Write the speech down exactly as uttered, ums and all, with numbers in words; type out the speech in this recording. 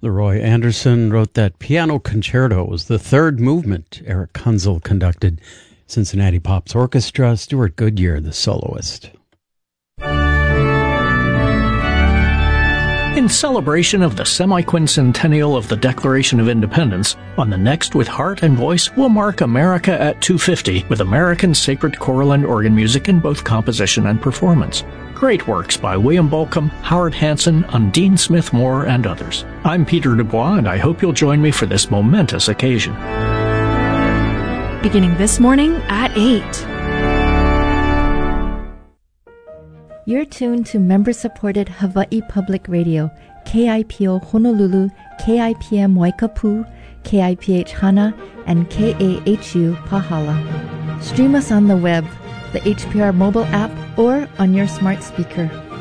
Leroy Anderson wrote that piano concerto. It was the third movement Eric Kunzel conducted. Cincinnati Pops Orchestra, Stuart Goodyear, the soloist. In celebration of the semi-quincentennial of the Declaration of Independence, on the Next with Heart and Voice, we'll mark America at two fifty with American sacred choral and organ music in both composition and performance. Great works by William Bolcom, Howard Hanson, Undine Smith Moore, and others. I'm Peter Dubois, and I hope you'll join me for this momentous occasion. Beginning this morning at eight. You're tuned to member-supported Hawaii Public Radio, K I P O Honolulu, K I P M Waikapu, K I P H Hana, and K A H U Pahala. Stream us on the web, the H P R mobile app, or on your smart speaker.